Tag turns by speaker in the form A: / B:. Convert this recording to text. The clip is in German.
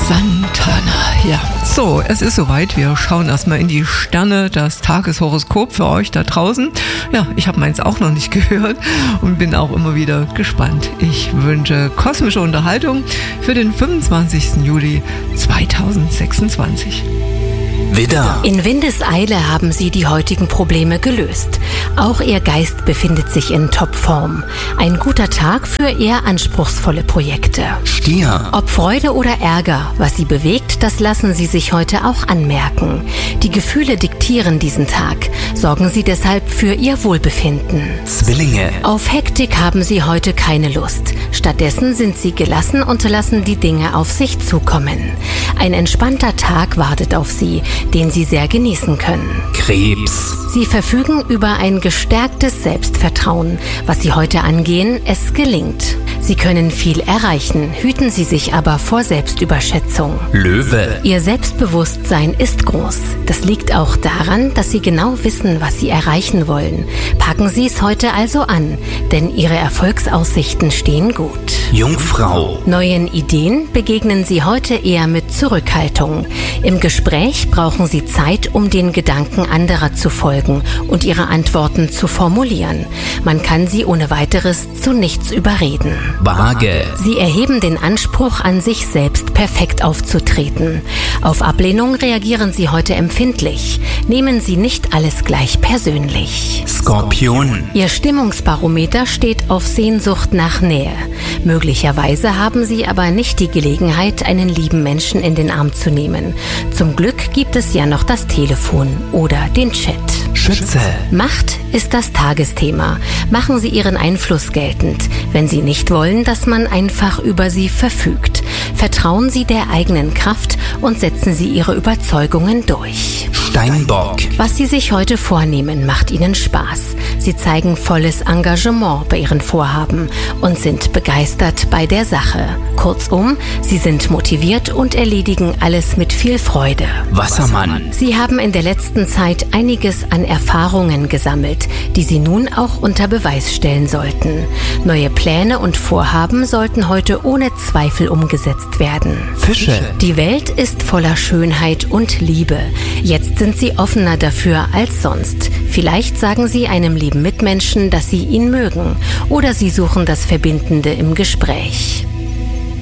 A: Santana. Ja, so, es ist soweit. Wir schauen erstmal in die Sterne, das Tageshoroskop für euch da draußen. Ja, ich habe meins auch noch nicht gehört und bin auch immer wieder gespannt. Ich wünsche kosmische Unterhaltung für den 25. Juli 2026.
B: Widder.
C: In Windeseile haben Sie die heutigen Probleme gelöst. Auch Ihr Geist befindet sich in Topform. Ein guter Tag für eher anspruchsvolle Projekte.
B: Stier.
C: Ob Freude oder Ärger, was Sie bewegt, das lassen Sie sich heute auch anmerken. Die Gefühle diktieren diesen Tag. Sorgen Sie deshalb für Ihr Wohlbefinden.
B: Zwillinge.
C: Auf Hektik haben Sie heute keine Lust. Stattdessen sind Sie gelassen und lassen die Dinge auf sich zukommen. Ein entspannter Tag wartet auf Sie, den Sie sehr genießen können.
B: Krebs.
C: Sie verfügen über ein gestärktes Selbstvertrauen. Was Sie heute angehen, es gelingt. Sie können viel erreichen, hüten Sie sich aber vor Selbstüberschätzung.
B: Löwe.
C: Ihr Selbstbewusstsein ist groß. Das liegt auch daran, dass Sie genau wissen, was Sie erreichen wollen. Packen Sie es heute also an, denn Ihre Erfolgsaussichten stehen gut.
B: Jungfrau.
C: Neuen Ideen begegnen Sie heute eher mit Zurückhaltung. Im Gespräch brauchen Sie Zeit, um den Gedanken anderer zu folgen und ihre Antworten zu formulieren. Man kann Sie ohne weiteres zu nichts überreden.
B: Waage.
C: Sie erheben den Anspruch an sich selbst, perfekt aufzutreten. Auf Ablehnung reagieren Sie heute empfindlich. Nehmen Sie nicht alles gleich persönlich.
B: Skorpion.
C: Ihr Stimmungsbarometer steht auf Sehnsucht nach Nähe. Möglicherweise haben Sie aber nicht die Gelegenheit, einen lieben Menschen in den Arm zu nehmen. Zum Glück gibt es ja noch das Telefon oder den Chat.
B: Schütze.
C: Macht ist das Tagesthema. Machen Sie Ihren Einfluss geltend, wenn Sie nicht wollen, dass man einfach über Sie verfügt. Vertrauen Sie der eigenen Kraft und setzen Sie Ihre Überzeugungen durch.
B: Steinbock.
C: Was Sie sich heute vornehmen, macht Ihnen Spaß. Sie zeigen volles Engagement bei Ihren Vorhaben und sind begeistert bei der Sache. Kurzum, Sie sind motiviert und erledigen alles mit viel Freude.
B: Wassermann.
C: Sie haben in der letzten Zeit einiges an Erfahrungen gesammelt, die Sie nun auch unter Beweis stellen sollten. Neue Pläne und Vorhaben sollten heute ohne Zweifel umgesetzt werden.
B: Fische.
C: Die Welt ist voller Schönheit und Liebe. Jetzt sind Sie offener dafür als sonst. Vielleicht sagen Sie einem lieben Mitmenschen, dass Sie ihn mögen. Oder Sie suchen das Verbindende im Gespräch.